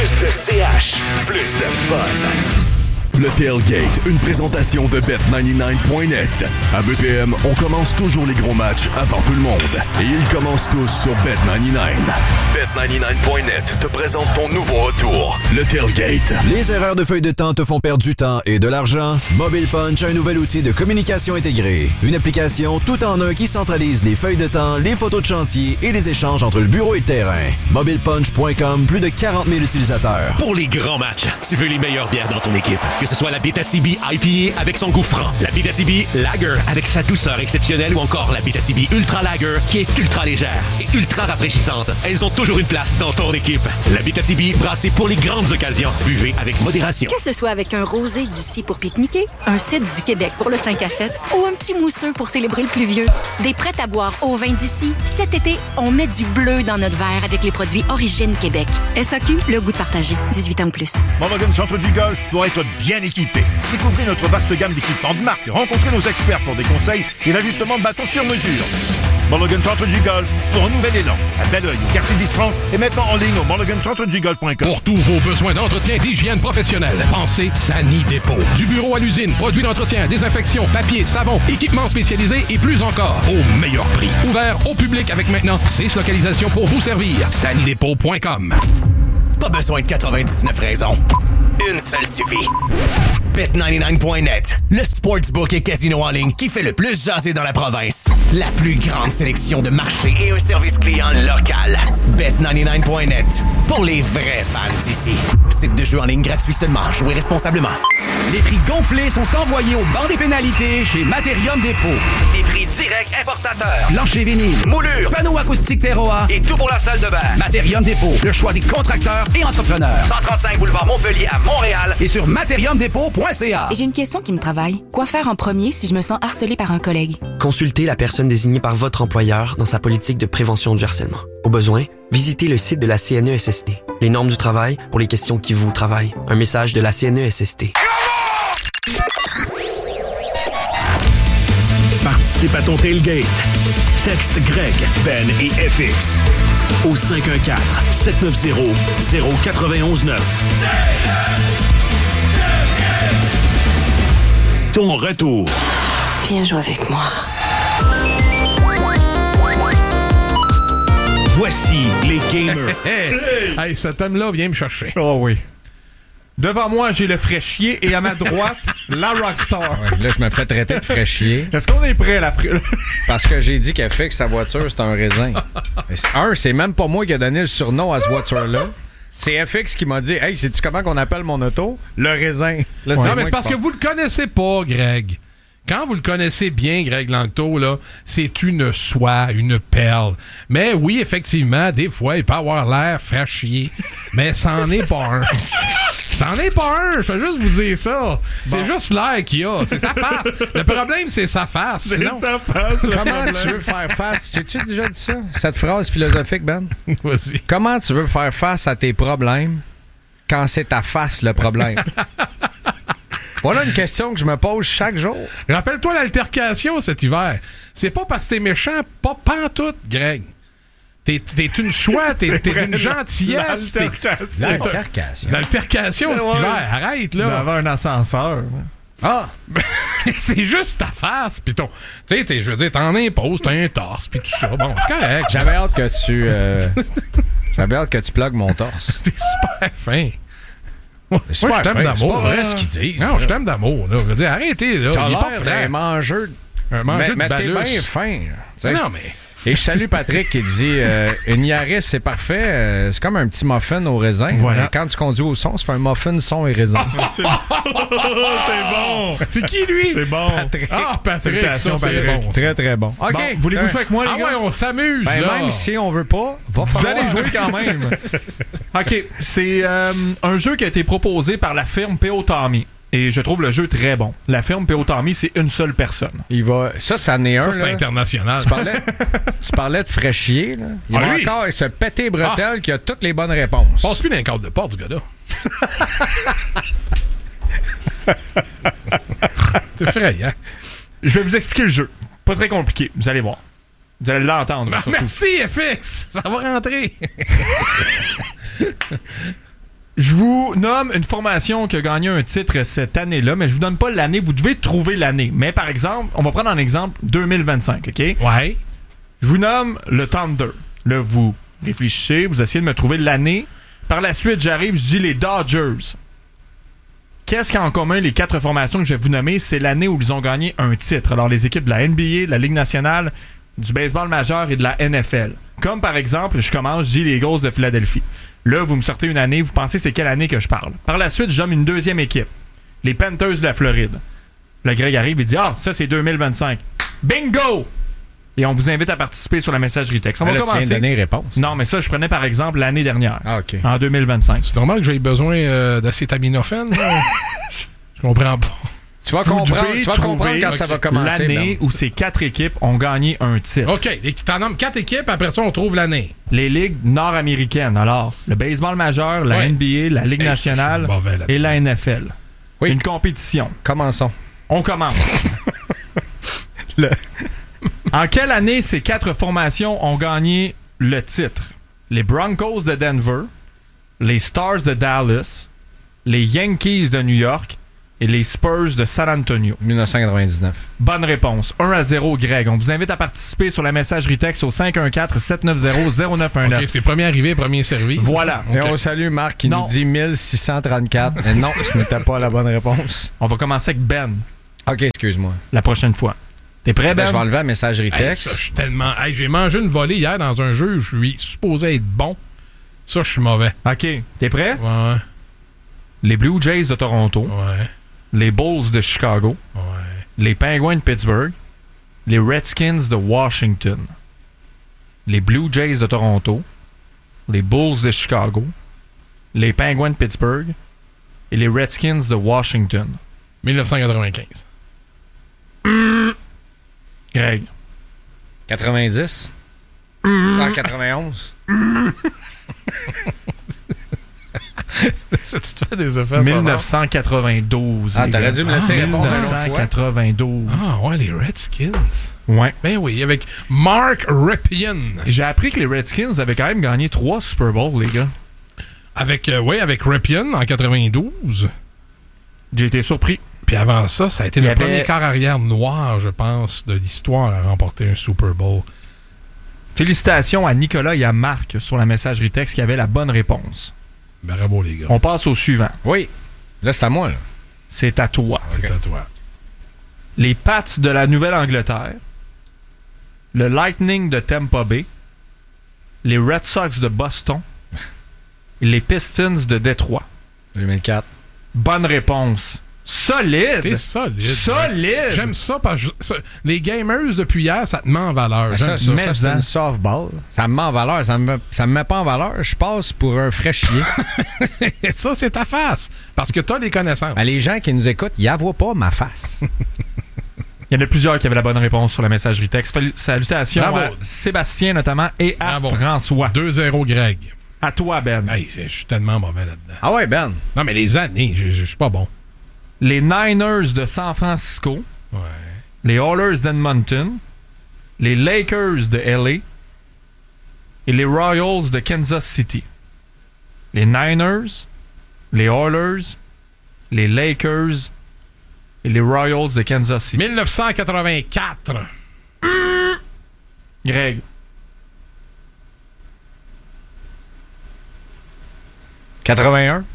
Plus de CH, plus de fun. Le Tailgate, une présentation de Bet99.net. À BPM, on commence toujours les gros matchs avant tout le monde. Et ils commencent tous sur Bet99. Bet99.net te présente ton nouveau retour, le Tailgate. Les erreurs de feuille de temps te font perdre du temps et de l'argent? Mobile Punch a un nouvel outil de communication intégré. Une application tout en un qui centralise les feuilles de temps, les photos de chantier et les échanges entre le bureau et le terrain. MobilePunch.com, plus de 40 000 utilisateurs. Pour les grands matchs, tu veux les meilleures bières dans ton équipe. Que ce soit la Abitibi IPA avec son goût franc, la Abitibi Lager avec sa douceur exceptionnelle ou encore la Abitibi Ultra Lager qui est ultra légère et ultra rafraîchissante. Elles ont toujours une place dans ton équipe. La Abitibi brassée pour les grandes occasions. Buvez avec modération. Que ce soit avec un rosé d'ici pour pique-niquer, un cidre du Québec pour le 5 à 7 ou un petit mousseux pour célébrer le plus vieux. Des prêts à boire au vin d'ici. Cet été, on met du bleu dans notre verre avec les produits Origine Québec. SAQ, le goût de partager. 18 ans ou plus. Morgan Centre du Golf pour être bien équipé. Découvrez notre vaste gamme d'équipements de marque. Rencontrez nos experts pour des conseils et l'ajustement de bâtons sur mesure. Morgan Centre du Golf pour un nouvel élan. À Belleuil, au quartier d'Istran et maintenant en ligne au morgancentredugolf.com. Pour tous vos besoins d'entretien d'hygiène professionnelle, pensez Sani Dépôt. Du bureau à l'usine, produits d'entretien, désinfection, papier, savon, équipements spécialisés et plus encore. Au meilleur prix. Ouvert au public avec maintenant 6 localisations pour vous servir. sanidépôt.com. Pas besoin de 99 raisons. Une seule suffit. Bet99.net, le sportsbook et casino en ligne qui fait le plus jaser dans la province. La plus grande sélection de marchés et un service client local. Bet99.net, pour les vrais fans d'ici. Site de jeu en ligne gratuit seulement. Jouez responsablement. Les prix gonflés sont envoyés au banc des pénalités chez Materium Dépôt. Des prix directs importateurs. Plancher vinyle, Moulure, panneaux acoustiques Terroir et tout pour la salle de bain. Materium Dépôt, le choix des contracteurs et entrepreneurs. 135 boulevard Montpellier à Montréal. Et sur materiumdépôt.ca. Et j'ai une question qui me travaille. Quoi faire en premier si je me sens harcelée par un collègue? Consultez la personne désignée par votre employeur dans sa politique de prévention du harcèlement. Au besoin, visitez le site de la CNESST. Les normes du travail pour les questions qui vous travaillent. Un message de la CNESST. Participe à ton tailgate. Texte Greg, Ben et FX au 514-790-0919. Ton retour. Viens jouer avec moi. Voici les gamers. Hey, ce thème-là vient me chercher. Oh oui. Devant moi, j'ai le fraîchier et à ma droite, la Rockstar. Ouais, là, je me fais traiter de fraîchier. Est-ce qu'on est prêt à la Parce que j'ai dit qu'elle fait que sa voiture, c'est un raisin. C'est même pas moi qui a donné le surnom à cette voiture-là. C'est FX qui m'a dit « Hey, sais-tu comment qu'on appelle mon auto? Le raisin. » Non, mais c'est parce que vous le connaissez pas, Greg. Quand vous le connaissez bien, Greg Langto, là, c'est une soie, une perle. Mais oui, effectivement, des fois, il peut avoir l'air fait chier. Mais c'en est pas un. C'en est pas un. Je vais juste vous dire ça. C'est juste l'air qu'il a. C'est sa face. Le problème, c'est sa face. C'est sinon... sa face. Comment tu veux faire face? T'as-tu déjà dit ça? Cette phrase philosophique, Ben? Vas-y. Comment tu veux faire face à tes problèmes quand c'est ta face le problème? Voilà une question que je me pose chaque jour. Rappelle-toi l'altercation cet hiver. C'est pas parce que t'es méchant, pas pantoute, Greg. T'es une soie, t'es une gentillesse. L'altercation. L'altercation cet hiver. Arrête, là. D'avoir un ascenseur. Ah! C'est juste ta face, pis ton... Tu sais, je veux dire, t'en imposes, t'as un torse, pis tout ça. Bon, c'est correct. J'avais hâte que tu... J'avais hâte que tu plugues mon torse. T'es super fin. Moi, je t'aime d'amour. C'est pas vrai ce qu'ils disent. Non, je t'aime d'amour. Là. Je veux dire, arrêtez, là. T'as Il est pas l'air franc. d'un mangeur. Un mangeur mais de t'es balus. bien fin. Non, mais... Et je salue Patrick qui dit une Yaris, c'est parfait. C'est comme un petit muffin au raisin. Voilà. Quand tu conduis au son, ça fait un muffin, son et raisin. C'est bon. C'est qui, lui? C'est bon. Patrick. Ah, Patrick, Salutations, ça, c'est Patrick. bon. Très, très bon. OK. Bon, voulez-vous jouer avec moi, les Ah gars? ouais, on s'amuse, Ben, là. même si on veut pas, va Vous falloir allez jouer quand même. OK. C'est un jeu qui a été proposé par la firme P.O. Tommy. Et je trouve le jeu très bon. La firme P.O. Tommy, c'est une seule personne. Il va... Ça en est un. Ça, c'est là. international. Tu parlais de fraîchier, là. Il va lui? encore se péter bretelles qui a toutes les bonnes réponses. Passe plus dans les cadre de porte, ce gars-là. C'est effrayant. Je vais vous expliquer le jeu. Pas très compliqué. Vous allez voir. Vous allez l'entendre. Ben, surtout. merci, FX. Ça va rentrer. Je vous nomme une formation qui a gagné un titre cette année-là, mais je vous donne pas l'année. Vous devez trouver l'année. Mais par exemple, on va prendre un exemple 2025, OK? Ouais. Je vous nomme le Thunder. Là, vous réfléchissez, vous essayez de me trouver l'année. Par la suite, j'arrive, je dis les Dodgers. Qu'est-ce qu'il y a en commun les 4 formations que je vais vous nommer? C'est l'année où ils ont gagné un titre. Alors, les équipes de la NBA, de la Ligue nationale, du baseball majeur et de la NFL. Comme par exemple, je commence, je dis les Eagles de Philadelphie. Là, vous me sortez une année, vous pensez c'est quelle année que je parle. Par la suite, je nomme une deuxième équipe. Les Panthers de la Floride. Là, Greg arrive et dit « Ah, ça c'est 2025. » Bingo! Et on vous invite à participer sur la messagerie texte. On va commencer. Tu viens de donner réponse. Non, mais ça, je prenais par exemple l'année dernière. Ah, OK. En 2025. C'est normal que j'aie besoin d'acétaminophène. Je comprends pas. Tu vas comprendre quand ça va commencer. L'année où ces 4 équipes ont gagné un titre. OK. T'en nommes 4 équipes, après ça, on trouve l'année. Les ligues nord-américaines. Alors, le baseball majeur, la NBA, la Ligue nationale et la NFL. Oui. Une compétition. Commençons. On commence. En quelle année ces 4 formations ont gagné le titre? Les Broncos de Denver, les Stars de Dallas, les Yankees de New York et les Spurs de San Antonio. 1999. Bonne réponse. 1-0, Greg. On vous invite à participer sur la messagerie texte au 514-790-0919. OK, c'est premier arrivé, premier servi. Voilà. Et on salue Marc qui nous dit 1634. Et non, ce n'était pas la bonne réponse. On va commencer avec Ben. OK, excuse-moi. La prochaine fois. T'es prêt, Ben? Je vais enlever la messagerie texte. Ça, je suis tellement... j'ai mangé une volée hier dans un jeu où je suis supposé être bon. Ça, je suis mauvais. OK. T'es prêt? Ouais. Les Blue Jays de Toronto. Ouais. Les Bulls de Chicago. Ouais. Les Penguins de Pittsburgh. Les Redskins de Washington. Les Blue Jays de Toronto. Les Bulls de Chicago. Les Penguins de Pittsburgh. Et les Redskins de Washington. 1995. Greg. 90. En 91. Ça, tu te fais des effets 1992. Ah, t'aurais dû me laisser répondre 1992. Ah, ouais, les Redskins. Ouais. Ben oui, avec Mark Rypien. J'ai appris que les Redskins avaient quand même gagné 3 Super Bowls, les gars. Avec Rypien en 92. J'ai été surpris. Puis avant ça, ça a été le premier quart arrière noir, je pense, de l'histoire à remporter un Super Bowl. Félicitations à Nicolas et à Marc sur la messagerie texte qui avait la bonne réponse. Bravo, les gars. On passe au suivant. Oui. Là, c'est à moi, là. C'est à toi. C'est à toi. Les Pats de la Nouvelle-Angleterre, le Lightning de Tampa Bay, les Red Sox de Boston et les Pistons de Détroit. 2004. Bonne réponse. Solide! T'es solide. Solide! J'aime ça parce que les gamers depuis hier, ça te met en valeur. Ça, c'est une softball. Ça me met en valeur. Ça me met pas en valeur. Je passe pour un fraîchier. Ça, c'est ta face. Parce que t'as les connaissances. Les gens qui nous écoutent, ils la voient pas ma face. Il y en a plusieurs qui avaient la bonne réponse sur la messagerie texte. Salutations Bravo. à Sébastien notamment et à François. 2-0 Greg. À toi, Ben. Hey, je suis tellement mauvais là-dedans. Ah ouais, Ben? Non, mais les années, je suis pas bon. Les Niners de San Francisco. Ouais. Les Oilers d'Edmonton. Les Lakers de LA. Et les Royals de Kansas City. Les Niners, les Oilers, les Lakers et les Royals de Kansas City. 1984. Greg. « 81.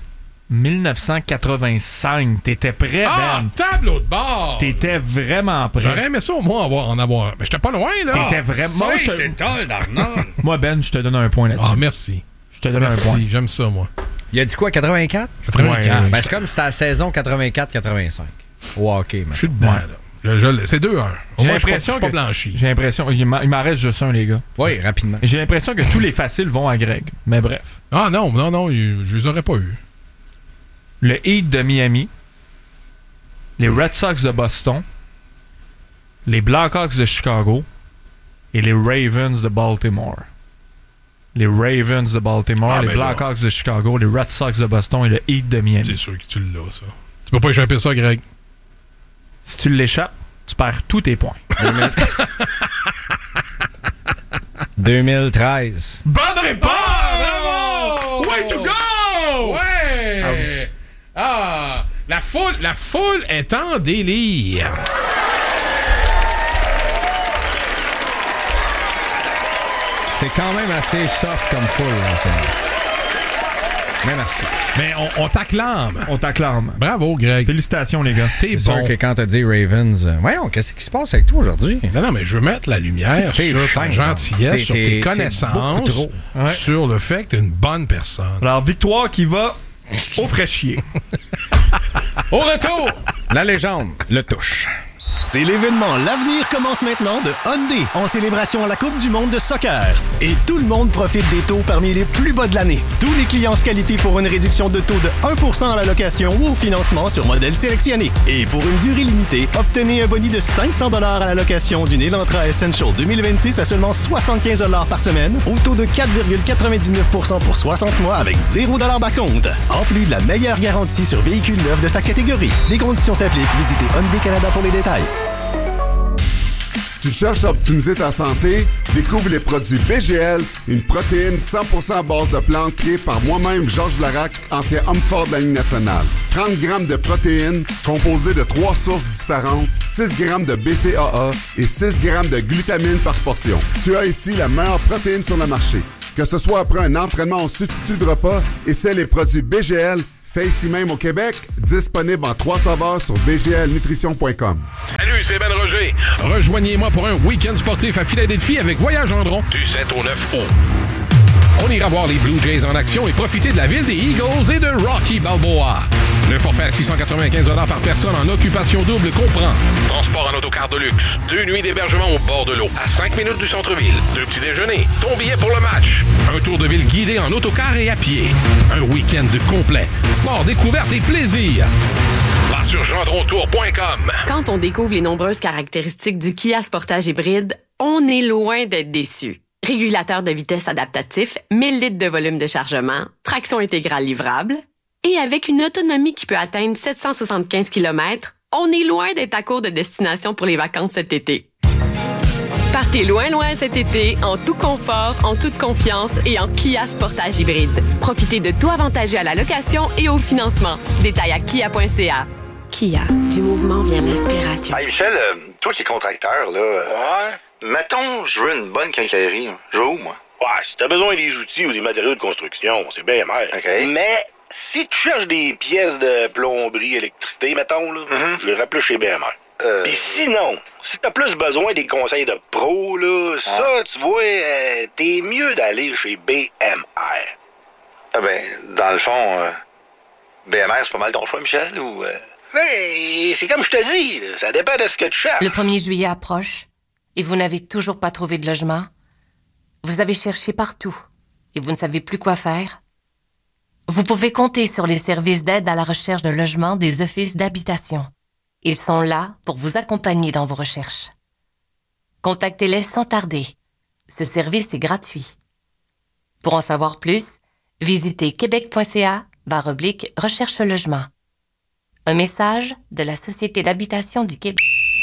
1985. T'étais prêt, Ah, Ben? tableau de bord! T'étais vraiment prêt. J'aurais aimé ça au moins en avoir. Mais j'étais pas loin, là. T'étais vraiment... Moi, Ben, je te donne un point là-dessus. Ah, merci. Je te donne un point. J'aime ça, moi. Il a dit quoi, 84? 84. Ouais, ben, c'est comme si c'était la saison 84-85. Au hockey, je suis dedans, là. C'est 2-1. J'ai l'impression que... pas blanchi. J'ai l'impression... Il m'en reste juste un, les gars. Oui, rapidement. J'ai l'impression que tous les faciles vont à Greg. Mais bref. Ah non, je les aurais pas eu. Le Heat de Miami. Les Red Sox de Boston. Les Blackhawks de Chicago. Et les Ravens de Baltimore. Les Ravens de Baltimore, les Blackhawks de Chicago, les Red Sox de Boston et le Heat de Miami. C'est sûr que tu l'as, ça. Tu peux pas échapper ça, Greg. Si tu l'échappes, tu perds tous tes points. 2013. Bonne réponse! Bravo! Way to go! Ouais! Ah! La foule est en délire. C'est quand même assez soft comme foule. Mais merci. Mais on t'acclame. On t'acclame. Bravo, Greg. Félicitations, les gars. T'es C'est bon. sûr que quand t'as dit Ravens... voyons, qu'est-ce qui se passe avec toi aujourd'hui? Non, mais je veux mettre la lumière T'es sur fin, ta gentillesse, sur tes c'est connaissances, beaucoup trop. Ouais. sur le fait que t'es une bonne personne. Alors, victoire qui va au fraîchier. Au retour, la légende le touche. C'est l'événement L'Avenir commence maintenant de Hyundai en célébration à la Coupe du monde de soccer. Et tout le monde profite des taux parmi les plus bas de l'année. Tous les clients se qualifient pour une réduction de taux de 1% à la location ou au financement sur modèle sélectionné. Et pour une durée limitée, obtenez un boni de 500 $ à la location d'une Elantra Essential 2026 à seulement 75 $ par semaine, au taux de 4,99% pour 60 mois avec 0 $ d'acompte. En plus de la meilleure garantie sur véhicules neufs de sa catégorie. Les conditions s'appliquent. Visitez Hyundai Canada pour les détails. Tu cherches à optimiser ta santé? Découvre les produits BGL, une protéine 100% à base de plantes créée par moi-même, Georges Larac, ancien homme fort de la Ligue nationale. 30 grammes de protéines composées de 3 sources différentes, 6 grammes de BCAA et 6 grammes de glutamine par portion. Tu as ici la meilleure protéine sur le marché. Que ce soit après un entraînement en substitut de repas, essaie les produits BGL, fait ici même au Québec, disponible en 3 saveurs sur bglnutrition.com. Salut, c'est Ben Roger. Rejoignez-moi pour un week-end sportif à Philadelphie avec Voyage Gendron du 7 au 9 août. On ira voir les Blue Jays en action et profiter de la ville des Eagles et de Rocky Balboa. Le forfait à 695 $ par personne en occupation double comprend transport en autocar de luxe, 2 nuits d'hébergement au bord de l'eau, à 5 minutes du centre-ville, 2 petits déjeuners, ton billet pour le match, un tour de ville guidé en autocar et à pied, un week-end complet, sport, découverte et plaisir. Va sur gendrontour.com. Quand on découvre les nombreuses caractéristiques du Kia Sportage hybride, on est loin d'être déçu. Régulateur de vitesse adaptatif, 1000 litres de volume de chargement, traction intégrale livrable, et avec une autonomie qui peut atteindre 775 km, on est loin d'être à court de destination pour les vacances cet été. Partez loin cet été, en tout confort, en toute confiance et en Kia Sportage hybride. Profitez de tout avantageux à la location et au financement. Détails à kia.ca. Kia, du mouvement vient l'inspiration. Hey Michel, toi qui es contracteur, là, mettons, je veux une bonne quincaillerie. Je vais où, moi? Ouais, si t'as besoin des outils ou des matériaux de construction, c'est bien mer. OK. Mais si tu cherches des pièces de plomberie, électricité, mettons, là, je les rappelle chez BMR. Puis sinon, si t'as plus besoin des conseils de pro, là, ça, tu vois, t'es mieux d'aller chez BMR. Ah ben, dans le fond, BMR, c'est pas mal ton choix, Michel, ou... Mais c'est comme je te dis, là, ça dépend de ce que tu cherches. Le 1er juillet approche et vous n'avez toujours pas trouvé de logement. Vous avez cherché partout et vous ne savez plus quoi faire. Vous pouvez compter sur les services d'aide à la recherche de logement des offices d'habitation. Ils sont là pour vous accompagner dans vos recherches. Contactez-les sans tarder. Ce service est gratuit. Pour en savoir plus, visitez québec.ca/recherche logement. Un message de la Société d'habitation du Québec.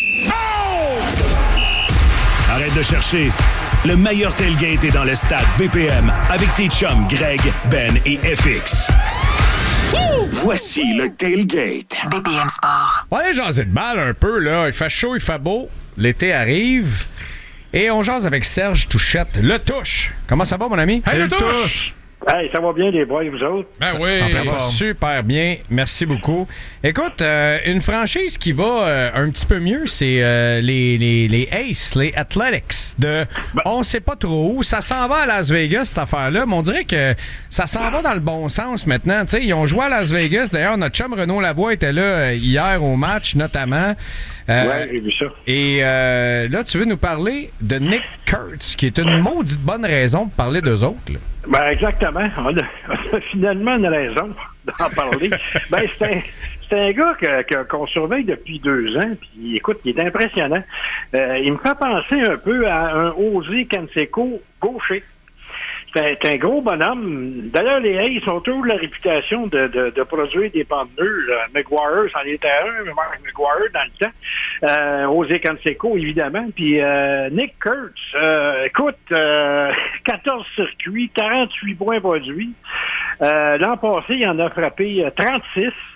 Arrête de chercher. Le meilleur tailgate est dans le stade BPM avec tes chums Greg, Ben et FX. Voici le tailgate. BPM Sport. On va aller jaser de balle un peu, là. Il fait chaud, il fait beau. L'été arrive. Et on jase avec Serge Touchette. Le Touche. Comment ça va, mon ami? Hey, le Touche! Hey, ça va bien, les boys, vous autres? Ben oui! Ça va super bien. Merci beaucoup. Écoute, une franchise qui va un petit peu mieux, c'est les Aces, les Athletics. On sait pas trop où. Ça s'en va à Las Vegas, cette affaire-là, mais on dirait que ça s'en va dans le bon sens maintenant. T'sais, ils ont joué à Las Vegas. D'ailleurs, notre chum Renaud Lavoie était là hier au match, notamment. Ouais, j'ai vu ça. Et là, tu veux nous parler de Nick Kurtz, qui est une maudite bonne raison de parler d'eux autres, là. Ben, exactement. On a finalement une raison d'en parler. Ben, c'est un gars qu'on surveille depuis 2 ans, puis écoute, il est impressionnant. Il me fait penser un peu à un José Canseco gaucher. C'est un gros bonhomme. D'ailleurs, les Aces ont toujours la réputation de produire des panneux. McGuire, c'en était un, Mark McGuire dans le temps. José Canseco, évidemment. Puis Nick Kurtz, écoute, 14 circuits, 48 points produits. L'an passé, il en a frappé 36.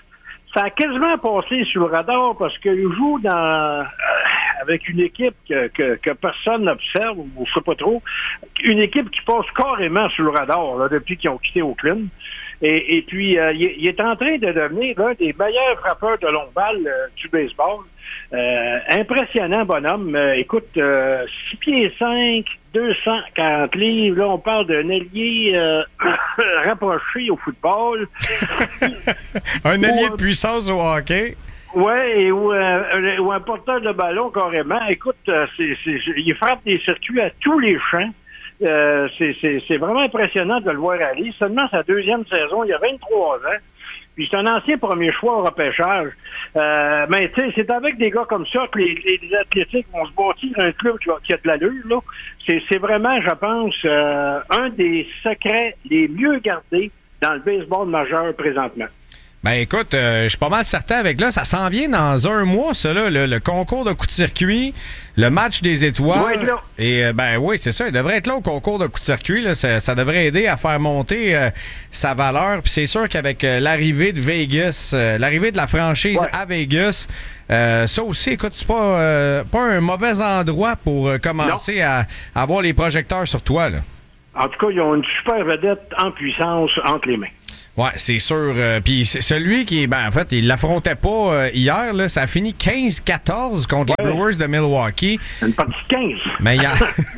ça a quasiment passé sous le radar parce qu'il joue avec une équipe que personne n'observe, ou je sais pas trop, une équipe qui passe carrément sous le radar là, depuis qu'ils ont quitté Oakland. Et puis, il est en train de devenir l'un des meilleurs frappeurs de longue balle du baseball. Impressionnant bonhomme. Écoute, 6 pieds 5, 240 livres. Là, on parle d'un ailier rapproché au football. Un ailier de puissance au hockey. Oui, ou un porteur de ballon carrément. Écoute, il frappe des circuits à tous les champs. C'est vraiment impressionnant de le voir aller. Seulement sa deuxième saison, il a 23 ans. Puis c'est un ancien premier choix au repêchage. Mais tu sais, c'est avec des gars comme ça que les athlétiques vont se bâtir un club qui a de l'allure, là. C'est vraiment, je pense, un des secrets les mieux gardés dans le baseball majeur présentement. Ben écoute, je suis pas mal certain avec là, ça s'en vient dans un mois, ça là, le concours de coup de circuit, le match des étoiles. Ouais, là. Et ben oui, c'est ça, il devrait être là au concours de coup de circuit, là, ça devrait aider à faire monter sa valeur. Puis c'est sûr qu'avec l'arrivée de Vegas, l'arrivée de la franchise à Vegas, ça aussi, écoute, c'est pas un mauvais endroit pour commencer à avoir les projecteurs sur toi, là. En tout cas, ils ont une super vedette en puissance entre les mains. Ouais, c'est sûr. Puis celui qui, en fait, il l'affrontait pas hier, là, ça a fini 15-14 contre les Brewers de Milwaukee. Une partie 15. Mais il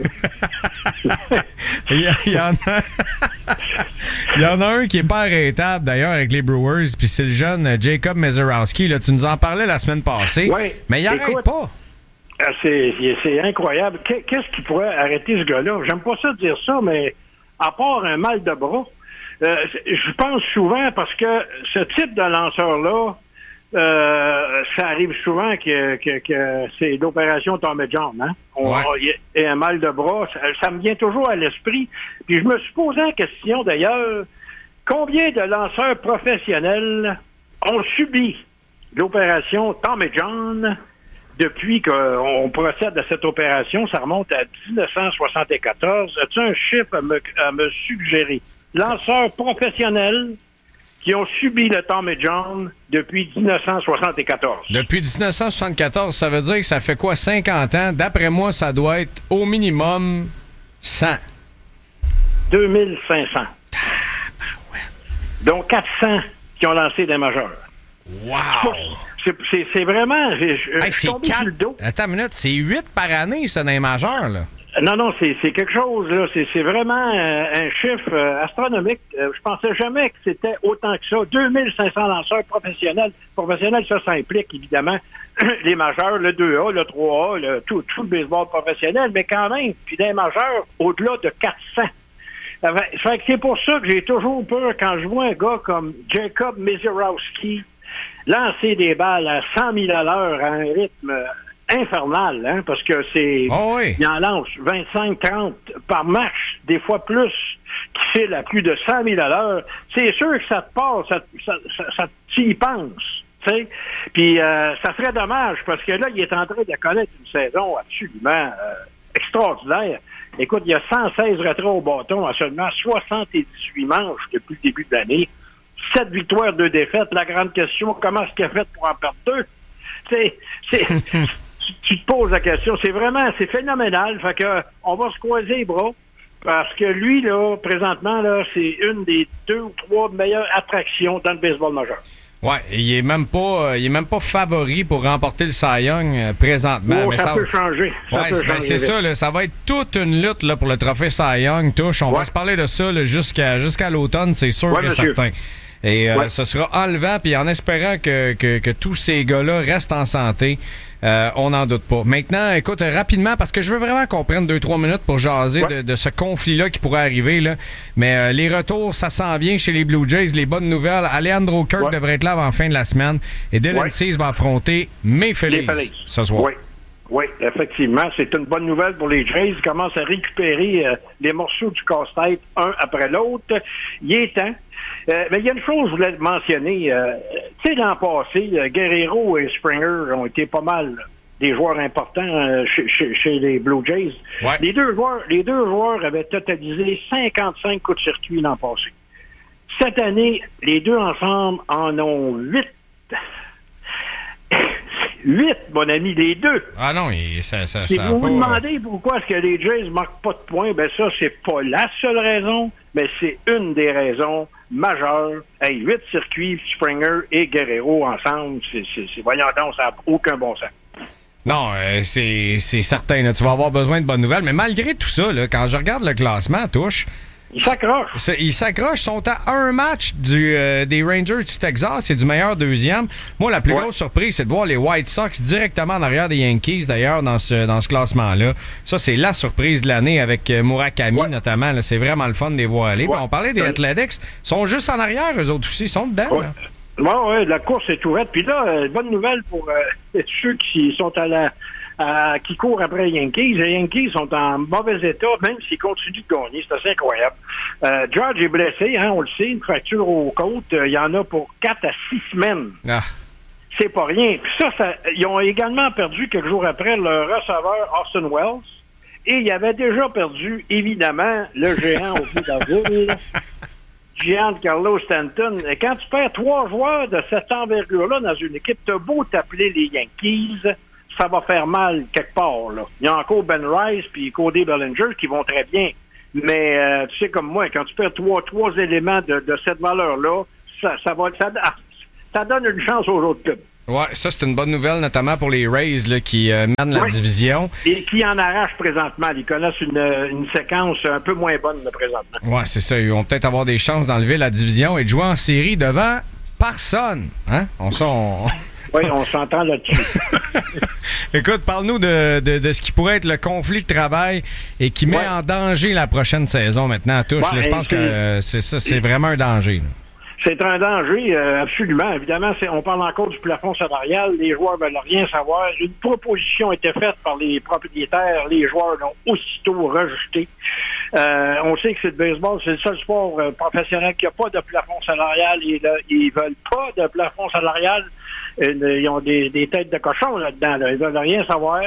y en a un qui est pas arrêtable, d'ailleurs, avec les Brewers, puis c'est le jeune Jacob Mezerowski. Là, tu nous en parlais la semaine passée. Ouais. Mais il arrête pas. C'est incroyable. Qu'est-ce qui pourrait arrêter ce gars-là? J'aime pas ça dire ça, mais à part un mal de bras, je pense souvent, parce que ce type de lanceur-là, ça arrive souvent que c'est l'opération Tommy John, hein? Et un mal de bras, ça me vient toujours à l'esprit. Puis je me suis posé la question, d'ailleurs, combien de lanceurs professionnels ont subi l'opération Tommy John depuis qu'on procède à cette opération? Ça remonte à 1974. As-tu un chiffre à me suggérer? Lanceurs professionnels qui ont subi le Tommy John depuis 1974. Depuis 1974, ça veut dire que ça fait quoi, 50 ans? D'après moi, ça doit être au minimum 100. 2500. Donc 400 qui ont lancé des majeurs. Wow! C'est vraiment... c'est 4... Attends une minute, c'est 8 par année, ça, dans les majeurs, là. Non, c'est quelque chose, là. C'est vraiment un chiffre astronomique. Je pensais jamais que c'était autant que ça. 2500 lanceurs professionnels. Professionnels, ça implique, évidemment, les majeurs, le 2A, le 3A, tout le baseball professionnel, mais quand même, puis des majeurs, au-delà de 400. Fait que c'est pour ça que j'ai toujours peur quand je vois un gars comme Jacob Mezerowski lancer des balles à 100 000 à l'heure à un rythme infernal, hein, parce que c'est... Il en lance 25-30 par match, des fois plus, qui file à plus de 100 000 à l'heure. C'est sûr que ça te passe, tu y penses, tu sais. Puis ça serait dommage, parce que là, il est en train de connaître une saison absolument extraordinaire. Écoute, il y a 116 retraits au bâton à seulement 78 manches depuis le début de l'année. 7 victoires, 2 défaites. La grande question, comment est-ce qu'il a fait pour en perdre 2? Tu te poses la question. C'est phénoménal. Fait que on va se croiser les bras parce que lui, là, présentement, là, c'est une des 2 ou 3 meilleures attractions dans le baseball majeur. Ouais, il est même pas favori pour remporter le Cy Young présentement. Mais ça peut changer. C'est ça, là, ça va être toute une lutte là, pour le trophée Cy Young. On va se parler de ça là, jusqu'à l'automne, c'est sûr et certain. Et ce sera enlevant, puis en espérant que tous ces gars-là restent en santé, on n'en doute pas. Maintenant, écoute, rapidement, parce que je veux vraiment qu'on prenne 2-3 minutes pour jaser de ce conflit-là qui pourrait arriver. Là. Mais les retours, ça s'en vient chez les Blue Jays. Les bonnes nouvelles, Alejandro Kirk devrait être là avant la fin de la semaine. Et Dylan Cease va affronter May Phillies ce soir. Oui, effectivement. C'est une bonne nouvelle pour les Jays. Ils commencent à récupérer les morceaux du casse-tête un après l'autre. Il est temps. Mais il y a une chose que je voulais mentionner. Tu sais, l'an passé, Guerrero et Springer ont été pas mal des joueurs importants chez les Blue Jays. Ouais. Les deux joueurs avaient totalisé 55 coups de circuit l'an passé. Cette année, les deux ensemble en ont 8 8, mon ami, les deux. Ah non, ça si vous vous demandez pourquoi est-ce que les Jays ne marquent pas de points, ben ça, c'est pas la seule raison, mais c'est une des raisons majeures. 8 circuits, Springer et Guerrero ensemble, voyons donc, ça n'a aucun bon sens. Non, c'est certain. Là, tu vas avoir besoin de bonnes nouvelles. Mais malgré tout ça, là, quand je regarde le classement, touche... Ils s'accrochent. Ils s'accrochent. Ils sont à un match des Rangers du Texas. C'est du meilleur deuxième. Moi, la plus grosse surprise, c'est de voir les White Sox directement en arrière des Yankees, d'ailleurs, dans ce classement-là. Ça, c'est la surprise de l'année avec Murakami, notamment. Là, c'est vraiment le fun de les voir aller. On parlait des Athletics. Ils sont juste en arrière, eux autres aussi. Ils sont dedans. Oui, la course est ouverte. Puis là, bonne nouvelle pour ceux qui sont qui courent après les Yankees. Les Yankees sont en mauvais état, même s'ils continuent de gagner. C'est assez incroyable. George est blessé, on le sait, une fracture aux côtes. Il y en a pour 4 à 6 semaines. Ah. C'est pas rien. Puis ça, ils ont également perdu quelques jours après le receveur Austin Wells. Et ils avaient déjà perdu, évidemment, le géant au pied d'avril, Giancarlo Stanton. Et quand tu perds 3 joueurs de cette envergure-là dans une équipe, t'as beau t'appeler les Yankees, ça va faire mal quelque part, là. Il y a encore Ben Rice puis Cody Bellinger qui vont très bien. Mais tu sais comme moi, quand tu perds trois éléments de cette valeur-là, ça donne une chance aux autres clubs. Ouais, ça c'est une bonne nouvelle, notamment pour les Rays là, qui mènent la division. Et qui en arrachent présentement. Ils connaissent une séquence un peu moins bonne là, présentement. Ouais, c'est ça. Ils vont peut-être avoir des chances d'enlever la division et de jouer en série devant personne. Hein? Oui, on s'entend là-dessus. Écoute, parle-nous de ce qui pourrait être le conflit de travail et qui met en danger la prochaine saison maintenant à touche. Là, je pense que c'est vraiment un danger. Là. C'est un danger, absolument. Évidemment, on parle encore du plafond salarial. Les joueurs veulent rien savoir. Une proposition a été faite par les propriétaires. Les joueurs l'ont aussitôt rejeté. On sait que c'est le baseball. C'est le seul sport professionnel qui n'a pas de plafond salarial. Et là, ils veulent pas de plafond salarial. Ils ont des têtes de cochon là-dedans. Là. Ils veulent rien savoir.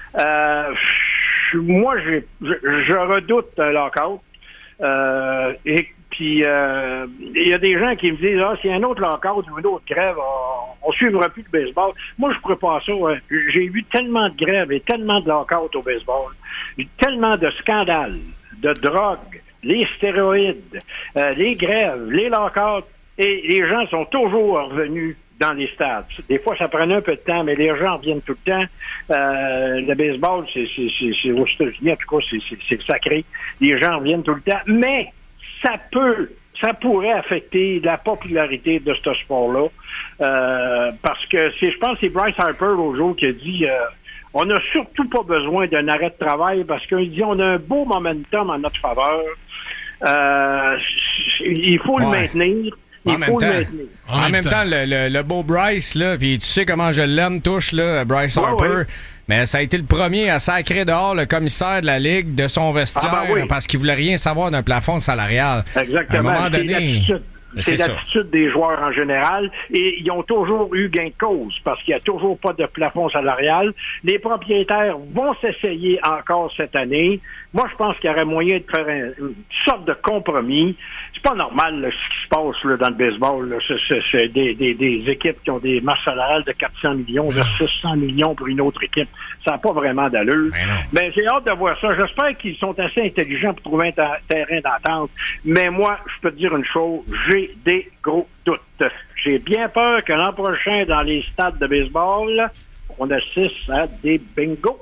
Moi, je redoute un lockout. Et puis, il y a des gens qui me disent, s'il y a un autre lockout ou une autre grève, on suivra plus le baseball. Moi, je ne ferais pas ça. Hein. J'ai vu tellement de grèves et tellement de lockouts au baseball. Tellement de scandales, de drogue, les stéroïdes, les grèves, les lockouts. Et les gens sont toujours revenus dans les stades. Des fois, ça prenait un peu de temps, mais les gens reviennent tout le temps. Le baseball, c'est aux États-Unis, en tout cas, c'est sacré. Les gens reviennent tout le temps. Mais ça pourrait affecter la popularité de ce sport-là. Parce que je pense que c'est Bryce Harper l'autre jour qui a dit on n'a surtout pas besoin d'un arrêt de travail parce qu'il dit on a un beau momentum en notre faveur. Il faut le maintenir. En même temps, le beau Bryce, là, puis tu sais comment je l'aime, touche, là, Bryce Harper, mais ça a été le premier à sacrer dehors le commissaire de la Ligue de son vestiaire parce qu'il voulait rien savoir d'un plafond salarial. Exactement. À un moment donné... C'est l'attitude des joueurs en général et ils ont toujours eu gain de cause parce qu'il n'y a toujours pas de plafond salarial. Les propriétaires vont s'essayer encore cette année. Moi, je pense qu'il y aurait moyen de faire une sorte de compromis. C'est pas normal là, ce qui se passe là, dans le baseball. Là. C'est des équipes qui ont des masses salariales de 400 millions versus 600 millions pour une autre équipe. Ça n'a pas vraiment d'allure. Mais j'ai hâte de voir ça. J'espère qu'ils sont assez intelligents pour trouver un terrain d'entente. Mais moi, je peux te dire une chose, j'ai des gros doutes. J'ai bien peur que l'an prochain, dans les stades de baseball, on assiste à des bingos.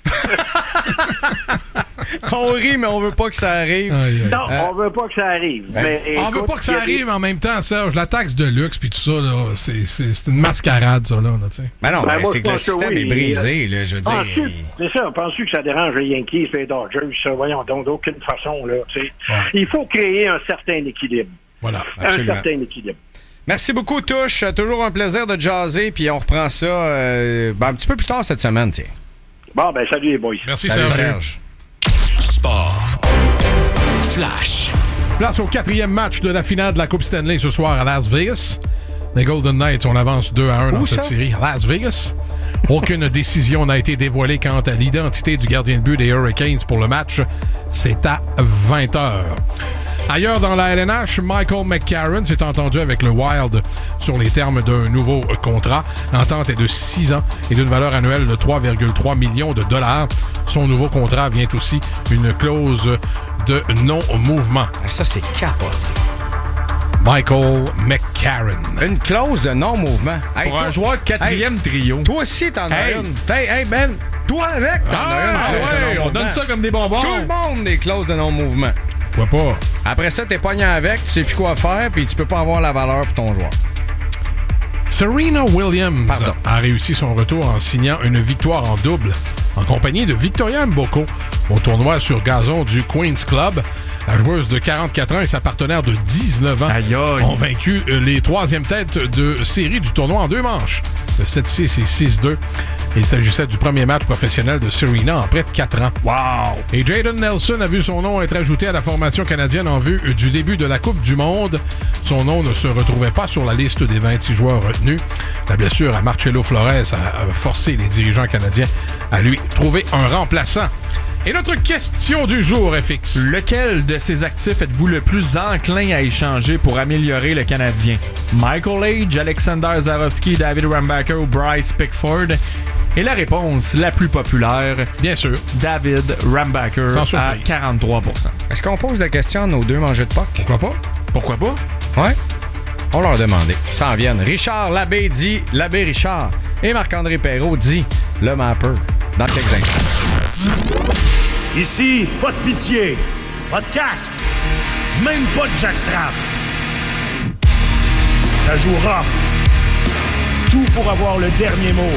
On rit, mais on veut pas que ça arrive. Non, on veut pas que ça arrive. On veut pas que ça arrive, mais en même temps, Serge, la taxe de luxe puis tout ça, là, c'est une mascarade, ça, là. Ben non, c'est que le système est brisé, là, je veux dire. C'est ça, penses-tu que ça dérange les Yankees et les Dodgers? Ça, voyons donc, d'aucune façon, là. Il faut créer un certain équilibre. Voilà, absolument. Un certain équilibre. Merci beaucoup, Touche. Toujours un plaisir de jaser, puis on reprend ça un petit peu plus tard cette semaine, tiens. Bon, ben, salut les boys. Merci, Serge. Sport. Flash. Place au 4e match de la finale de la Coupe Stanley ce soir à Las Vegas. Les Golden Knights, on avance 2-1 dans cette série. Las Vegas. Aucune décision n'a été dévoilée quant à l'identité du gardien de but des Hurricanes pour le match. C'est à 20h. Ailleurs dans la LNH, Michael McCarron s'est entendu avec le Wild sur les termes d'un nouveau contrat. L'entente est de 6 ans et d'une valeur annuelle de 3,3 millions de dollars. Son nouveau contrat vient aussi une clause de non-mouvement. Ça, c'est capote. Michael McCarron. Une clause de non-mouvement. Hey, pour un joueur 4e trio. Toi aussi, t'en as une. Hey, Ben, toi avec, t'en as une. Ouais, on donne ça comme des bonbons. Tout le monde des clauses de non-mouvement. Pourquoi pas? Après ça, t'es pognant avec, tu sais plus quoi faire, puis tu peux pas avoir la valeur pour ton joueur. Serena Williams a réussi son retour en signant une victoire en double en compagnie de Victoria Mboko au tournoi sur gazon du Queen's Club. La joueuse de 44 ans et sa partenaire de 19 ans ont vaincu les 3e têtes de série du tournoi en 2 manches, de 7-6 et 6-2. Il s'agissait du premier match professionnel de Serena en près de 4 ans. Wow! Et Jaden Nelson a vu son nom être ajouté à la formation canadienne en vue du début de la Coupe du Monde. Son nom ne se retrouvait pas sur la liste des 26 joueurs retenus. La blessure à Marcelo Flores a forcé les dirigeants canadiens à lui trouver un remplaçant. Et notre question du jour, FX. Lequel de ces actifs êtes-vous le plus enclin à échanger pour améliorer le Canadien? Michael Age, Alexander Zarovski, David Rambacker ou Bryce Pickford? Et la réponse la plus populaire, bien sûr, David Rambacker à 43%. Est-ce qu'on pose la question à nos 2 mangeux de POC? Pourquoi pas? Pourquoi pas? Ouais. On leur demandait. Ils s'en viennent. Richard Labbé dit Labbé Richard. Et Marc-André Perrault dit le Mapper. Dans quelques instants. Ici, pas de pitié, pas de casque, même pas de jackstrap. Ça joue rough. Tout pour avoir le dernier mot.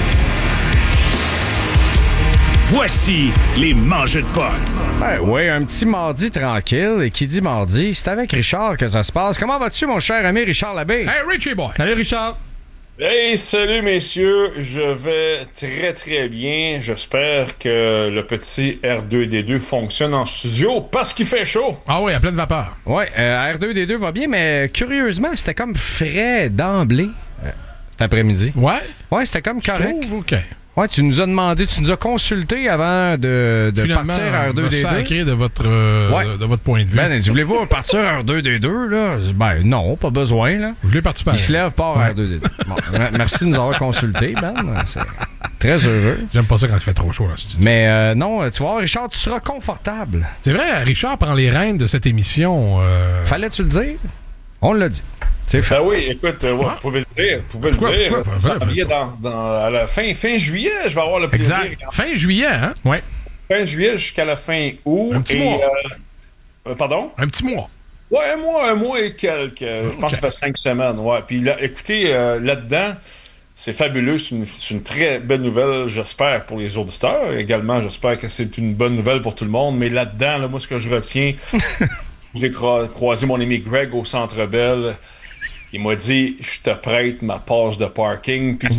Voici les mangeux de POC. Ben oui, un petit mardi tranquille. Et qui dit mardi, c'est avec Richard que ça se passe. Comment vas-tu, mon cher ami Richard Labbé? Hey, Richie boy! Salut, Richard! Hey, salut messieurs, je vais très très bien. J'espère que le petit R2D2 fonctionne en studio parce qu'il fait chaud. Ah oui, à pleine vapeur. Ouais, R2D2 va bien, mais curieusement, c'était comme frais d'emblée cet après-midi. Ouais? Ouais, c'était comme correct. Je trouve, OK. Ouais, tu nous as demandé, tu nous as consulté avant de partir à R2D2. Sacré de votre point de vue. Ben, voulez-vous partir à R2D2, là? Ben, non, pas besoin, là. Je l'ai participé. Il se lève, part à R2D2. Bon, merci de nous avoir consulté, Ben. C'est très heureux. J'aime pas ça quand il fait trop chaud dans le studio. Mais non, tu vois, Richard, tu seras confortable. C'est vrai, Richard prend les rênes de cette émission. Fallait-tu le dire? On l'a dit. Ben oui, écoute, vous pouvez le dire. Vous pouvez le dire. Ça vient à la fin juillet, je vais avoir le plaisir. Exact. Fin juillet, hein? Oui. Fin juillet jusqu'à la fin août. Un petit mois. Pardon? Un petit mois. Ouais, un mois et quelques. Je pense que ça fait 5 semaines. Ouais. Puis là, écoutez, là-dedans, c'est fabuleux. C'est une très belle nouvelle, j'espère, pour les auditeurs. Également, j'espère que c'est une bonne nouvelle pour tout le monde. Mais là-dedans, là, moi, ce que je retiens, j'ai croisé mon ami Greg au Centre Bell. Il m'a dit, je te prête ma passe de parking. Puis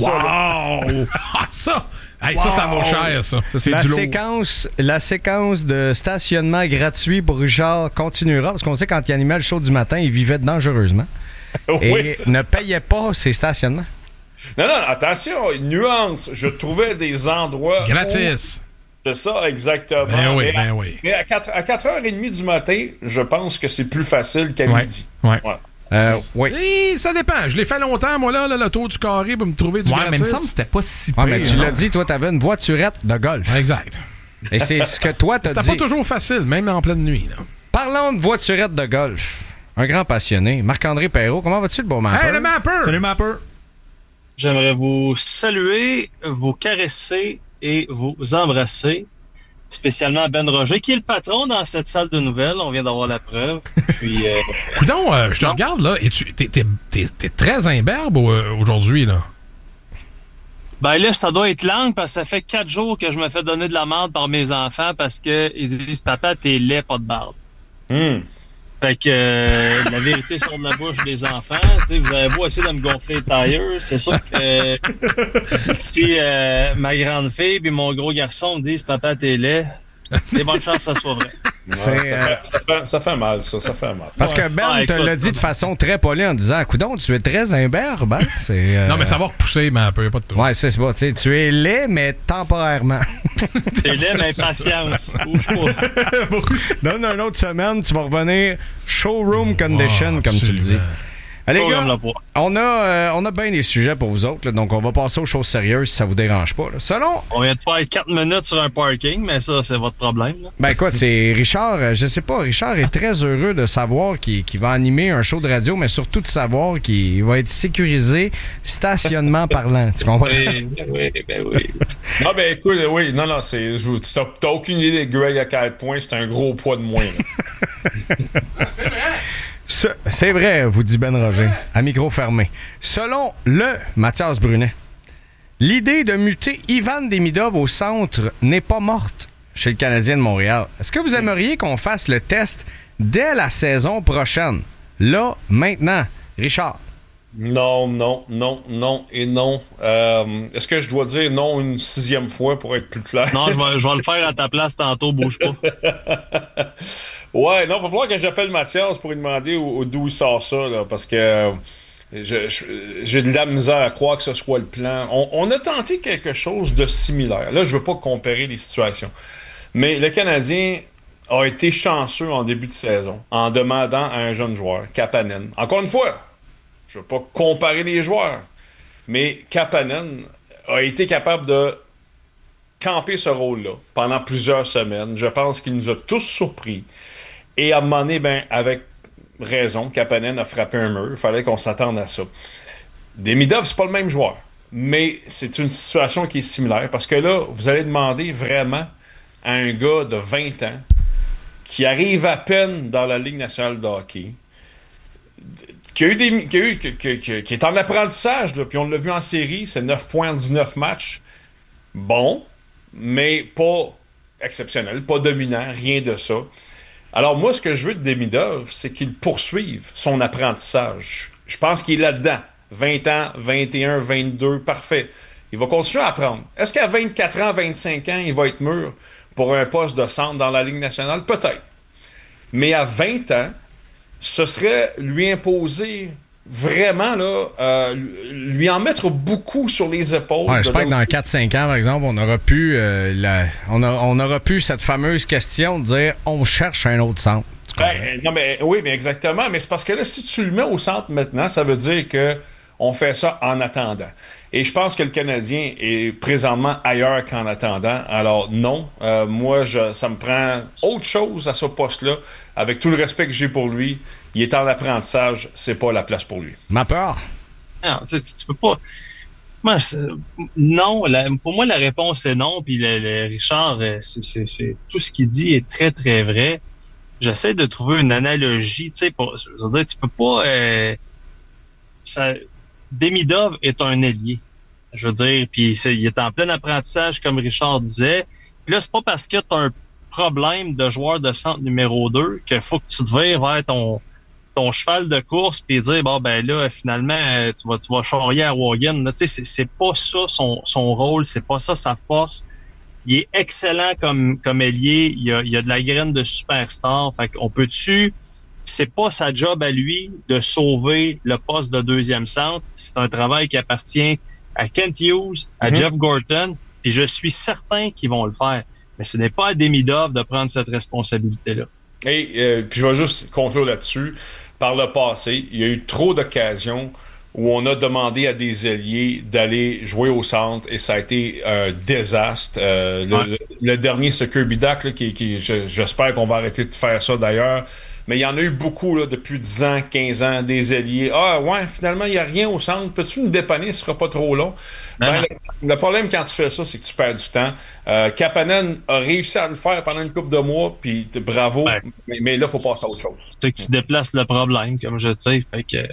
ça vaut cher, ça. C'est la du lourd. La séquence de stationnement gratuit pour Richard continuera, parce qu'on sait quand il animait le show du matin, il vivait dangereusement. Et ne payait pas ses stationnements. Non, attention, une nuance. Je trouvais des endroits... Gratis. C'est ça, exactement. Ben oui. Mais à 4h30 du matin, je pense que c'est plus facile qu'à midi. Ouais. Oui. Et ça dépend. Je l'ai fait longtemps, moi, là, le tour du carré pour me trouver du gratis. Mais il me semble que c'était pas si pire. Mais tu l'as dit, toi, t'avais une voiturette de golf. Exact. Et c'est ce que toi, t'as dit. C'était pas toujours facile, même en pleine nuit. Là. Parlons de voiturette de golf. Un grand passionné. Marc-André Perrault, comment vas-tu, le beau Mapper? Hey, le Mapper! Salut, Mapper! J'aimerais vous saluer, vous caresser et vous embrasser. Spécialement Ben Roger, qui est le patron dans cette salle de nouvelles. On vient d'avoir la preuve. Puis, Coudon, je te regarde, là, et t'es très imberbe aujourd'hui, là. Ben là, ça doit être langue, parce que ça fait 4 jours que je me fais donner de la merde par mes enfants, parce que ils disent « Papa, t'es laid, pas de barbe. Fait que la vérité sort de la bouche des enfants. T'sais, vous avez beau essayer de me gonfler les tailleurs, c'est sûr que si ma grande fille et mon gros garçon me disent « Papa, t'es laid », c'est bonne chance que ça soit vrai. Ça fait mal, ça fait mal. Parce que Ben te l'a dit de façon très polie en disant coudonc, tu es très imberbe. Ben, non, mais ça va repousser, mais un peu, pas de tout. Ouais, c'est ça. Tu es laid, mais temporairement. Tu es laid, mais patience. Donne une autre semaine, tu vas revenir showroom condition, comme tu le dis. Allez, gars, on a bien des sujets pour vous autres, là, donc on va passer aux choses sérieuses si ça vous dérange pas. Là. Selon... On vient de faire 4 minutes sur un parking, mais ça, c'est votre problème. Là. Ben écoute, c'est Richard, je sais pas, Richard est très heureux de savoir qu'il va animer un show de radio, mais surtout de savoir qu'il va être sécurisé stationnement parlant. Tu comprends? Oui. Non, ben écoute, oui, non, tu t'as aucune idée de Greg à quel point c'est un gros poids de moins. C'est vrai! C'est vrai, vous dit Ben Roger, à micro fermé. Selon le Mathias Brunet, l'idée de muter Ivan Demidov au centre n'est pas morte chez le Canadien de Montréal. Est-ce que vous aimeriez qu'on fasse le test dès la saison prochaine? Là, maintenant. Richard? Non et non. Est-ce que je dois dire non une 6e fois pour être plus clair? Non, je vais le faire à ta place tantôt, bouge pas. Ouais, non, il va falloir que j'appelle Mathias pour lui demander d'où il sort ça, là, parce que j'ai de la misère à croire que ce soit le plan. On a tenté quelque chose de similaire. Là, je veux pas comparer les situations. Mais le Canadien a été chanceux en début de saison en demandant à un jeune joueur, Kapanen. Encore une fois, je ne veux pas comparer les joueurs, mais Kapanen a été capable de camper ce rôle-là pendant plusieurs semaines. Je pense qu'il nous a tous surpris. Et à un moment donné, avec raison, Kapanen a frappé un mur. Il fallait qu'on s'attende à ça. Demidov, c'est pas le même joueur, mais c'est une situation qui est similaire parce que là, vous allez demander vraiment à un gars de 20 ans qui arrive à peine dans la Ligue nationale de hockey, qui est en apprentissage, là, puis on l'a vu en série, c'est 9 points en 19 matchs. Bon, mais pas exceptionnel, pas dominant, rien de ça. Alors moi, ce que je veux de Demidov, c'est qu'il poursuive son apprentissage. Je pense qu'il est là-dedans. 20 ans, 21, 22, parfait. Il va continuer à apprendre. Est-ce qu'à 24 ans, 25 ans, il va être mûr pour un poste de centre dans la Ligue nationale? Peut-être. Mais à 20 ans, ce serait lui imposer vraiment, là, lui en mettre beaucoup sur les épaules. Ouais, j'espère que dans 4-5 ans, par exemple, on aura pu on aura pu cette fameuse question de dire on cherche un autre centre. Oui, mais exactement. Mais c'est parce que là, si tu le mets au centre maintenant, ça veut dire que on fait ça en attendant. Et je pense que le Canadien est présentement ailleurs qu'en attendant. Alors non, moi, ça me prend autre chose à ce poste-là. Avec tout le respect que j'ai pour lui, il est en apprentissage, c'est pas la place pour lui. Ma peur. Non, tu peux pas... Moi, non, pour moi, la réponse est non. Puis Richard, c'est tout ce qu'il dit est très, très vrai. J'essaie de trouver une analogie, tu sais, je veux dire, tu peux pas... Demidov est un ailier, je veux dire, puis il est en plein apprentissage, comme Richard disait. Puis là, c'est pas parce que tu as un problème de joueur de centre numéro 2 qu'il faut que tu te vires vers ton cheval de course puis dire, bon, ben là, finalement, tu vas charrier à Wagen. Tu sais, c'est pas ça son rôle, c'est pas ça sa force. Il est excellent comme ailier, il a de la graine de superstar. Fait qu'on peut-tu... C'est pas sa job à lui de sauver le poste de deuxième centre. C'est un travail qui appartient à Kent Hughes, à Jeff Gorton, puis je suis certain qu'ils vont le faire. Mais ce n'est pas à Demidov de prendre cette responsabilité-là. Et puis je vais juste conclure là-dessus. Par le passé, il y a eu trop d'occasions où on a demandé à des ailiers d'aller jouer au centre et ça a été un désastre. Le dernier, c'est Kirby Dach, là, j'espère qu'on va arrêter de faire ça d'ailleurs. Mais il y en a eu beaucoup là, depuis 10 ans, 15 ans, des ailiers. Ah ouais, finalement, il n'y a rien au centre. Peux-tu nous dépanner? Ce sera pas trop long. Le problème quand tu fais ça, c'est que tu perds du temps. Kapanen a réussi à le faire pendant une couple de mois, puis bravo. Mais là, il faut passer à autre chose. C'est que tu déplaces le problème, comme je dis. Fait que...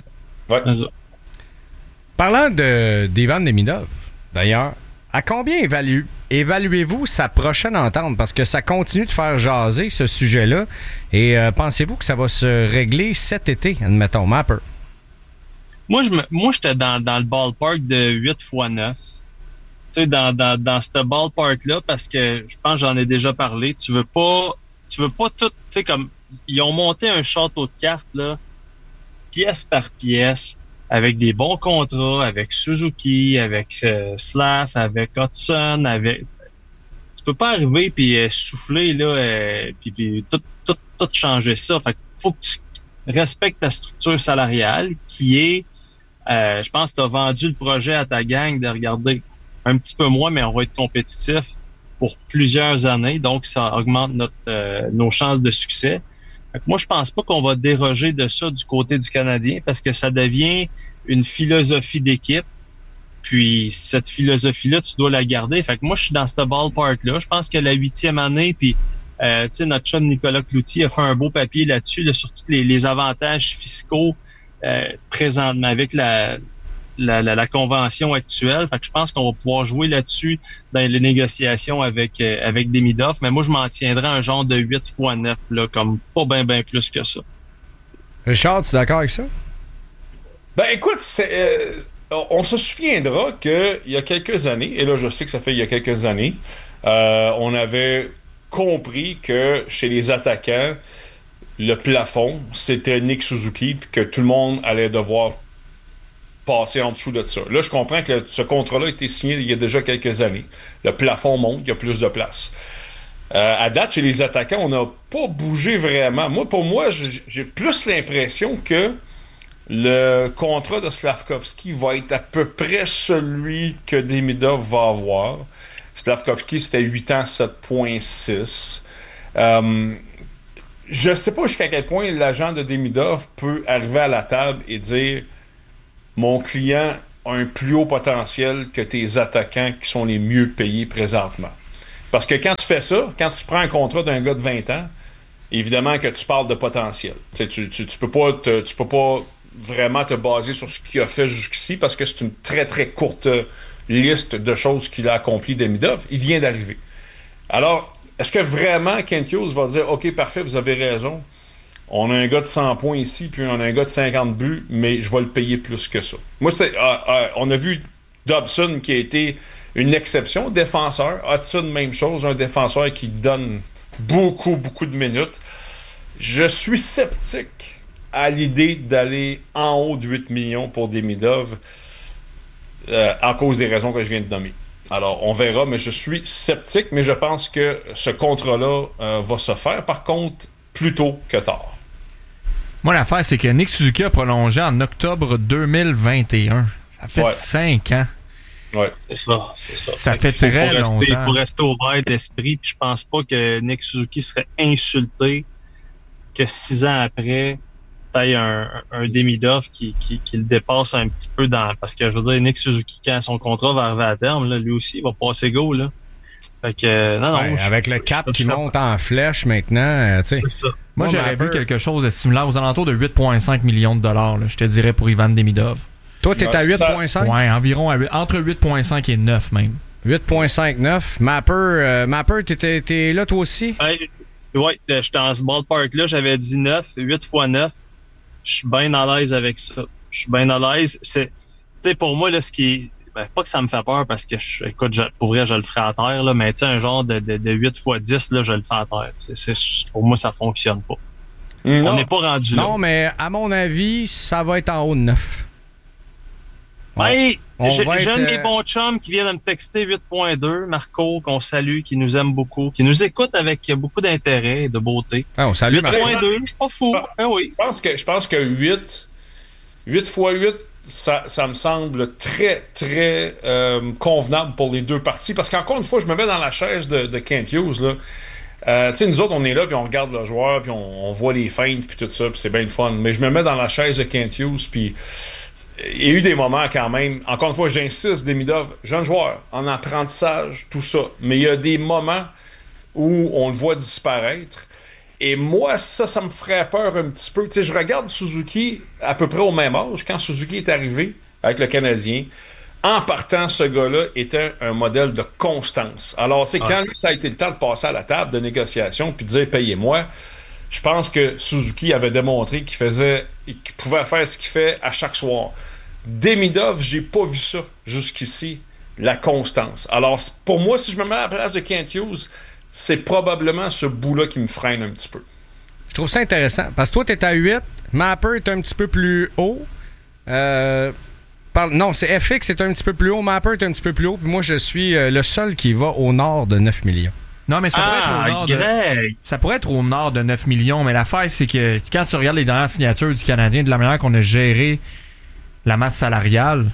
Parlant d'Ivan Demidov, d'ailleurs, à combien évaluez-vous sa prochaine entente? Parce que ça continue de faire jaser ce sujet-là. Et pensez-vous que ça va se régler cet été, admettons, Mapper? Moi, j'étais dans le ballpark de 8x9. Tu sais, dans ce ballpark-là, parce que je pense que j'en ai déjà parlé. Tu veux pas tu veux pas tout, tu sais, comme, ils ont monté un château de cartes, là, pièce par pièce, avec des bons contrats, avec Suzuki, avec Slav, avec Hudson, avec... Tu peux pas arriver puis souffler, là, puis tout changer ça. Fait qu'il faut que tu respectes ta structure salariale qui est, je pense que tu as vendu le projet à ta gang de regarder un petit peu moins, mais on va être compétitif pour plusieurs années, donc ça augmente nos chances de succès. Fait que moi, je pense pas qu'on va déroger de ça du côté du Canadien parce que ça devient une philosophie d'équipe. Puis cette philosophie-là, tu dois la garder. Fait que moi, je suis dans ce ballpark-là. Je pense que la 8e année, puis tu sais, notre chum Nicolas Cloutier a fait un beau papier là-dessus, là, sur tous les avantages fiscaux présentement avec la convention actuelle. Fait que je pense qu'on va pouvoir jouer là-dessus dans les négociations avec Demidov. Mais moi, je m'en tiendrai à un genre de 8x9, là, comme pas bien plus que ça. Richard, tu es d'accord avec ça? Ben écoute, on se souviendra qu'il y a quelques années, et là je sais que ça fait il y a quelques années, on avait compris que chez les attaquants, le plafond, c'était Nick Suzuki, puis que tout le monde allait devoir passer en dessous de ça. Là, je comprends que ce contrat-là a été signé il y a déjà quelques années. Le plafond monte, il y a plus de place. À date, chez les attaquants, on n'a pas bougé vraiment. Pour moi, j'ai plus l'impression que le contrat de Slavkovski va être à peu près celui que Demidov va avoir. Slavkovski, c'était 8 ans, 7,6. Je ne sais pas jusqu'à quel point l'agent de Demidov peut arriver à la table et dire « Mon client a un plus haut potentiel que tes attaquants qui sont les mieux payés présentement. » Parce que quand tu fais ça, quand tu prends un contrat d'un gars de 20 ans, évidemment que tu parles de potentiel. Tu peux pas vraiment te baser sur ce qu'il a fait jusqu'ici parce que c'est une très très courte liste de choses qu'il a accompli Demidov. Il vient d'arriver. Alors, est-ce que vraiment Kent Hughes va dire « OK, parfait, vous avez raison. On a un gars de 100 points ici, puis on a un gars de 50 buts, mais je vais le payer plus que ça. » Moi, on a vu Dobson qui a été une exception, défenseur. Hudson, même chose, un défenseur qui donne beaucoup de minutes. Je suis sceptique à l'idée d'aller en haut de 8 millions pour Demidov à cause des raisons que je viens de nommer. Alors, on verra, mais je suis sceptique, mais je pense que ce contrat-là va se faire, par contre, plus tôt que tard. Moi, l'affaire, c'est que Nick Suzuki a prolongé en octobre 2021. Ça fait 5 ans. Ouais. C'est ça. Ça fait très longtemps. Il faut rester ouvert d'esprit, puis je pense pas que Nick Suzuki serait insulté que 6 ans après, t'ailles un Demidov qui le dépasse un petit peu parce que je veux dire, Nick Suzuki, quand son contrat va arriver à terme, là, lui aussi, il va passer go, là. Fait que, non, avec le cap qui monte en flèche maintenant, tu sais. C'est ça. Moi, j'aurais vu quelque chose de similaire aux alentours de 8,5 millions de dollars, là, je te dirais, pour Ivan Demidov. Toi, t'es à 8,5? Ouais, environ entre 8,5 et 9 même. 8,5, 9. Mapper, t'es là toi aussi? Ouais, j'étais dans ce ballpark-là, j'avais dit 9, 8 x 9. Je suis bien à l'aise avec ça. Je suis bien à l'aise. Tu sais, pour moi, là, ce qui est... pas que ça me fait peur parce que, écoute, pour vrai, je le ferai à terre, là, mais tu sais, un genre de 8 x 10, là, je le fais à terre. Pour moi, ça fonctionne pas. On n'est pas rendu là. Non, mais à mon avis, ça va être en haut de 9. Hey, j'aime les bons chums qui viennent de me texter 8.2, Marco, qu'on salue, qui nous aime beaucoup, qui nous écoute avec beaucoup d'intérêt et de beauté. Ah, on salue Marco. 8.2, je suis pas fou. Oui. Je pense que 8 x 8, ça me semble très, très convenable pour les deux parties. Parce qu'encore une fois, je me mets dans la chaise de Kent Hughes, là. Tu sais, nous autres, on est là, puis on regarde le joueur, puis on voit les feintes, puis tout ça, puis c'est bien le fun. Mais je me mets dans la chaise de Kent Hughes, puis il y a eu des moments quand même, encore une fois, j'insiste, Demidov, jeune joueur, en apprentissage, tout ça. Mais il y a des moments où on le voit disparaître. Et moi, ça me ferait peur un petit peu. Tu sais, je regarde Suzuki à peu près au même âge, quand Suzuki est arrivé avec le Canadien. En partant, ce gars-là était un modèle de constance. Alors, c'est quand ça a été le temps de passer à la table de négociation puis de dire « payez-moi », je pense que Suzuki avait démontré qu'il pouvait faire ce qu'il fait à chaque soir. Demidov, j'ai pas vu ça jusqu'ici, la constance. Alors, pour moi, si je me mets à la place de Kent Hughes, c'est probablement ce bout-là qui me freine un petit peu. Je trouve ça intéressant. Parce que toi, t'es à 8. Mapper est un petit peu plus haut. Non, c'est FX est un petit peu plus haut. Mapper est un petit peu plus haut. Puis moi, je suis le seul qui va au nord de 9 millions. Non, mais ça pourrait être au nord ça pourrait être au nord de 9 millions. Mais l'affaire, c'est que quand tu regardes les dernières signatures du Canadien, de la manière qu'on a géré la masse salariale,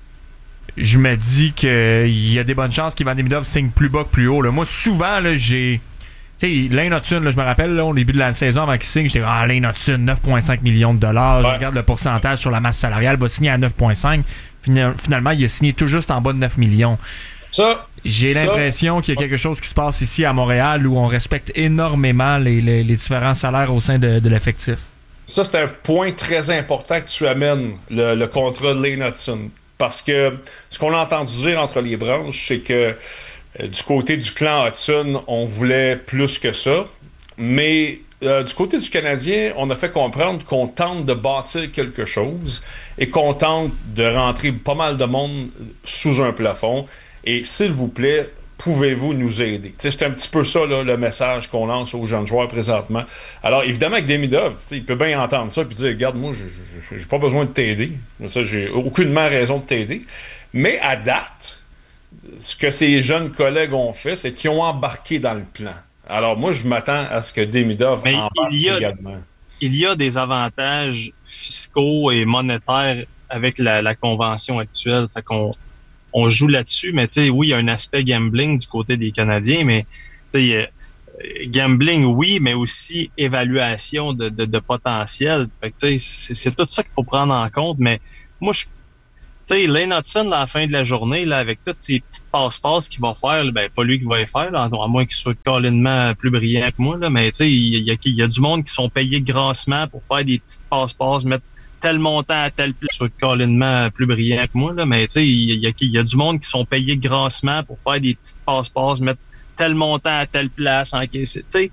je me dis qu'il y a des bonnes chances qu'Ivan Demidov signe plus bas que plus haut. Là. Moi, souvent, là, j'ai... Tu sais, Lane Hutson, je me rappelle, là, au début de la saison, avant qu'il signe, j'étais Lane Hutson, 9,5 millions de dollars. Je regarde le pourcentage sur la masse salariale, va signer à 9,5. Finalement, il a signé tout juste en bas de 9 millions. J'ai l'impression qu'il y a quelque chose qui se passe ici à Montréal où on respecte énormément les différents salaires au sein de l'effectif. Ça, c'est un point très important que tu amènes, le contrat de Lane Hutson. Parce que ce qu'on a entendu dire entre les branches, c'est que du côté du clan Hudson, on voulait plus que ça. Mais du côté du Canadien, on a fait comprendre qu'on tente de bâtir quelque chose et qu'on tente de rentrer pas mal de monde sous un plafond. Et s'il vous plaît, pouvez-vous nous aider? T'sais, c'est un petit peu ça là, le message qu'on lance aux jeunes joueurs présentement. Alors évidemment avec Demidov, il peut bien entendre ça et dire regarde, moi j'ai pas besoin de t'aider. Ça, j'ai aucunement raison de t'aider. Mais à date, ce que ces jeunes collègues ont fait, c'est qu'ils ont embarqué dans le plan. Alors moi je m'attends à ce que Demidov embarque également. Il y a des avantages fiscaux et monétaires avec la convention actuelle. Fait qu'on joue là-dessus, mais tu sais, oui, il y a un aspect gambling du côté des Canadiens, mais tu sais, gambling, oui, mais aussi évaluation de potentiel. Fait que tu sais, c'est tout ça qu'il faut prendre en compte, mais moi, tu sais, Lane Hutson, à la fin de la journée, là, avec toutes ces petites passe-passe qu'il va faire, ben, pas lui qui va les faire, là, à moins qu'il soit câlinement plus brillant que moi, là, mais tu sais, il y a du monde qui sont payés grassement pour faire des petites passe-passe, mettre tel montant à telle place, soit câlinement plus brillant que moi, là, mais tu sais, il y a du monde qui sont payés grassement pour faire des petites passe-passe, mettre tel montant à telle place, encaisser, tu sais.